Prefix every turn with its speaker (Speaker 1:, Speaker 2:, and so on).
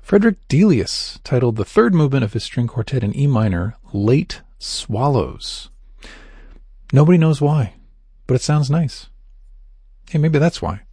Speaker 1: Frederick Delius titled the third movement of his string quartet in E minor, Late Swallows. Nobody knows why, but it sounds nice. Hey, maybe that's why.